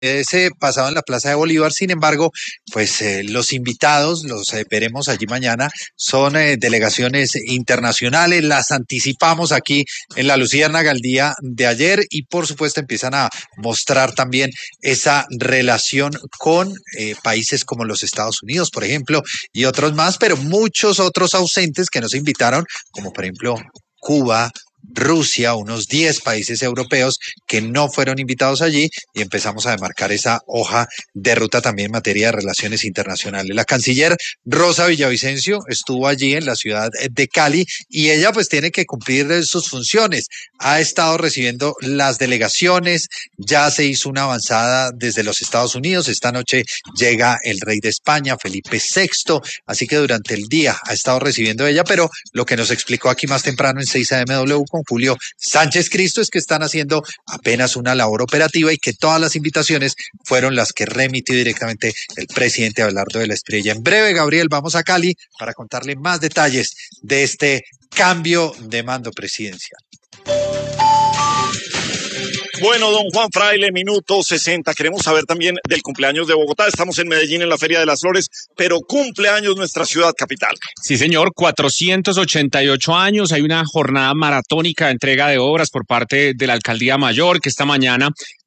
ese pasado en la Plaza de Bolívar. Sin embargo, pues los invitados, los veremos allí mañana, son delegaciones internacionales, las anticipamos aquí en la Luciérnaga el día de ayer y por supuesto empiezan a mostrar también esa relación con países como los Estados Unidos, por ejemplo, y otros más, pero muchos otros ausentes que nos invitaron, como por ejemplo Cuba, Rusia, unos 10 países europeos que no fueron invitados allí y empezamos a demarcar esa hoja de ruta también en materia de relaciones internacionales. La canciller Rosa Villavicencio estuvo allí en la ciudad de Cali y ella pues tiene que cumplir sus funciones. Ha estado recibiendo las delegaciones, ya se hizo una avanzada desde los Estados Unidos, esta noche llega el rey de España, Felipe VI, así que durante el día ha estado recibiendo ella, pero lo que nos explicó aquí más temprano en 6 AMW con Julio Sánchez Cristo es que están haciendo apenas una labor operativa y que todas las invitaciones fueron las que remitió directamente el presidente Abelardo de la Espriella. En breve, Gabriel, vamos a Cali para contarle más detalles de este cambio de mando presidencial. Bueno, don Juan Fraile, minuto 60. Queremos saber también del cumpleaños de Bogotá. Estamos en Medellín en la Feria de las Flores, pero cumpleaños nuestra ciudad capital. Sí, señor, 488 años. Hay una jornada maratónica de entrega de obras por parte de la Alcaldía Mayor que esta mañana